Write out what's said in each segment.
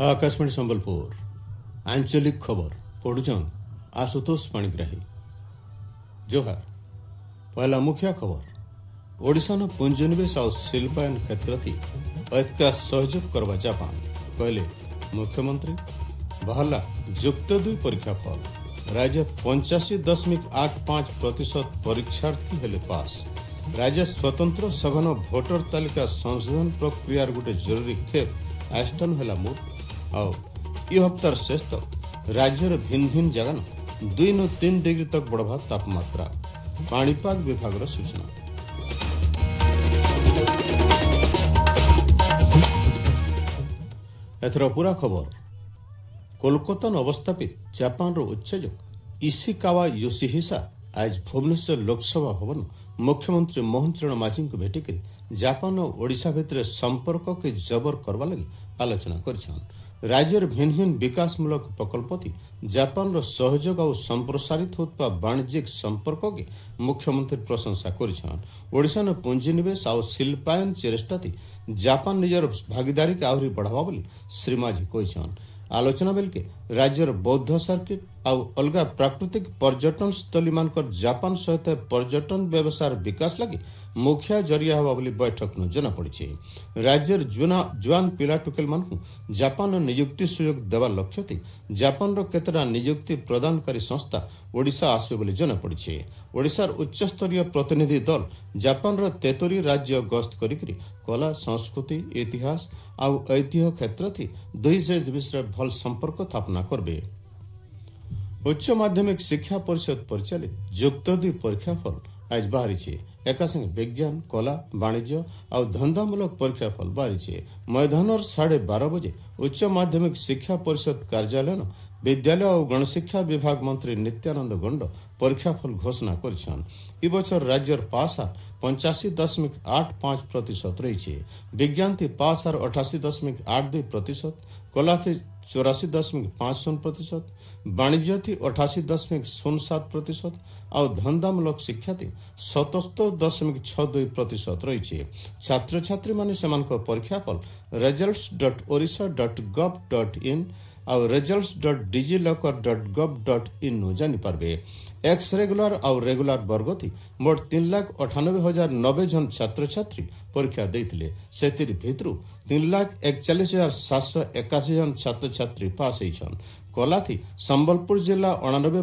आकाशवाणी संबलपुर आंचलिक खबर पढ़ुचन आशुतोष पाणिग्राही। जोहार। पहला मुख्य खबर ओडिशा न पुंजीनिवेश और शिल्पायन क्षेत्र थी ऐतिका सहयोग करवा जापान कहले मुख्यमंत्री। बाहरला जुक्त 2 परीक्षा फल राज्य 85.85% परीक्षार्थी हेले पास। राज्य स्वतंत्र सघन भोटर तालिका संशोधन प्रक्रिया गोटे जरूरी खेप आष्टन है मूड और हप्तार शेष तक राज्यर भिन्न भिन्न जगह 2 नु 3 डिग्री तक बढ़वा तापमात्रा पाणीपाग विभाग सूचना। एथर पूरा खबर कोलकाता अवस्थापित जापान उच्चायुक्त इशिकावा योशिहिसा आज भुवनेश्वर लोकसभा भवन मुख्यमंत्री मोहन चरण माझी को भेटिक जापान और ओडिशा भितर संपर्क के जबर करवा लगी आलोचना कर राज्यर भिन्न भिन्न विकासमूलक प्रकल्प थी जापान सहयोग और संप्रसारित होता वाणिज्यिक संपर्क के मुख्यमंत्री प्रशंसा कर पुंजीनिवेश और शिल्पायन चेष्टा थी जापान निजर भागीदारी के आहरी बढ़ावा बोली श्री माझी कहछन। आलोचना बेल के राज्यर बौद्ध सर्किट और अलगा प्राकृतिक पर्यटन स्थली मानकर जापान सहित पर्यटन व्यवसाय विकास लगी मुखिया जरिया हवा बोली बैठक न जना पड़ी। राज्यर जुआन पिला टुकेल मान जापान नियुक्ति सुयोग देवा लक्ष्य थी जापान केतटा नियुक्ति प्रदानकारी संस्था ओडिशा आसवे बोली जना पड़ी। ओडिशार उच्च स्तरीय प्रतिनिधि दल जापान तेतोरी राज्य गस्त करी कला संस्कृति इतिहास और ऐतिह्य क्षेत्र थी दुई देश विषय भल संपर्क स्थापना करबे। उच्च माध्यमिक शिक्षा परिषद परिचालित जुक्त 2 परीक्षा फल आज बाहरी एका संगे विज्ञान कला वाणिज्य और धंधामूलक परीक्षा फल बाहरी मैदानर 12:30 बजे उच्च माध्यमिक शिक्षा परिषद कार्यालय विद्यालय और गणशिक्षा विभाग मंत्री नित्यानंद गंड परीक्षा फल घोषणा कर राज्यर पास हार 85.85% रही। विज्ञान थी पास हार 88.82%, कला थी 84.50%, वाणिज्य थी 88.07% और धंधामूलक शिक्षा थी 77.62% रही। छात्र छात्री माने सेमानक परीक्षा फल results.orissa.gov.in और results.digiloccer.gov.in नु जानी पारबे। एक्स रेगुलर और रेगुलर वर्ग थी मोट 3,98,090 जन छात्र छात्री परीक्षा देते से भितरु 3,41,781 जन छात्र छात्री पास होइछन। कला थी संबलपुर जिला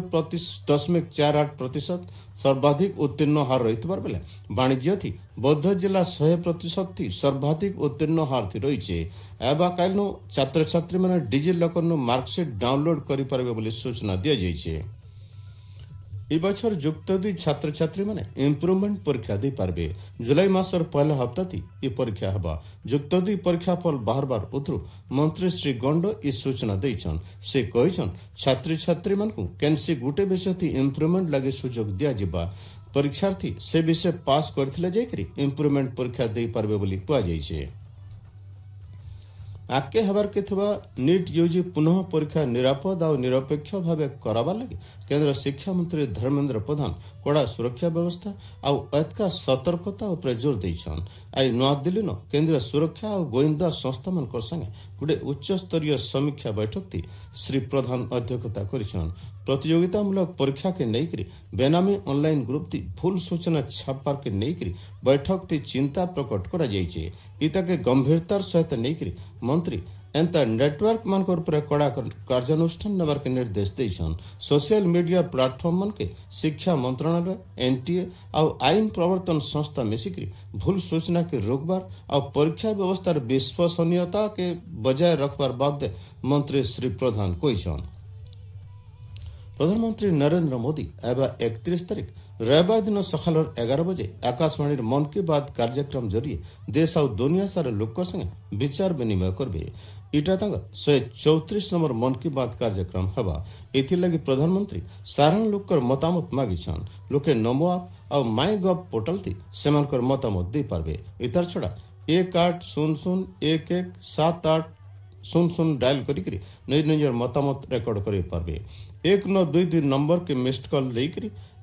89.48% सर्वाधिक उत्तीर्ण हार रही बेले वाणिज्य थी बौद्ध जिला 100% थी सर्वाधिक उत्तीर्ण हार थी रही। एवं छात्र छात्री मैंने डिजिलॉकर मार्कशीट डाउनलोड करें सूचना दी जाइए। बचर जुक्त 2 छात्र छात्री मैंने इम्प्रुवमेंट परीक्षा दे पारबे। जुलाई मासर पहला हप्ता थी ये परीक्षा हवा। जुक्त 2 परीक्षा फल बाहर उतरु मंत्री श्री गंड इस सूचना देइछन। से कहिछन छात्री छात्री मानकु केनसी गुटे विषय थी इम्प्रुवमेंट लगे सुजोग दिया जिबा परीक्षार्थी से विषय पास करथिले जेकरी इम्प्रुवमेंट परीक्षा दे पारबे बोली कुआ जाइछे। आके हबार के थवा नीट यूजी पुनः परीक्षा निरापद और निरपेक्ष भाव करावा लगे केंद्र शिक्षा मंत्री धर्मेंद्र प्रधान कड़ा सुरक्षा व्यवस्था और ऐतका सतर्कता उपर जोर देइछन। आई नवा दिल्ली न केंद्रीय सुरक्षा और गोइंदा संस्था मान संगे गोटे उच्च स्तरीय समीक्षा बैठक थी श्री प्रधान अध्यक्षता करिछन। प्रतियोगितामूलक परीक्षा के नईकरी बेनामी ऑनलाइन ग्रुप थी भूल सूचना छापार के नईकरी बैठक थी चिंता प्रकट करा जाइछे। इता के गंभीरतार सहित नईकरी मंत्री एंता नेटवर्क मान कड़ा कार्यानुष्ठान नबार के निर्देश देइछन। सोशल मीडिया प्लेटफॉर्म मन के शिक्षा मंत्रालय एनटीए और आईन प्रवर्तन संस्था मिसिकरी भूल सूचना के रोकबार और परीक्षा व्यवस्था विश्वसनीयता के बजाय रखबार बाबदे मंत्री श्री प्रधान कहिछन। प्रधानमंत्री नरेंद्र मोदी एवं 31 तारीख रविवार दिन सकाल 11 बजे आकाशवाणी मन की बात कार्यक्रम जरिए देश और दुनिया सारा लोक संगे विचार विनिमय करबे। इटा 134 नंबर मन की बात कार्यक्रम हवा। एथिलगी प्रधानमंत्री साधारण लोकर मतामत मागिछन। लोके नमो आप और माई गव पोर्टल थी सेमानकर मतामत दे पारबे। इतार छड़ा 1800117800 डायल करी निज निजर मतामत रेकर्ड करे पारबे। 1922 नंबर के मिस्ड कॉल देकरी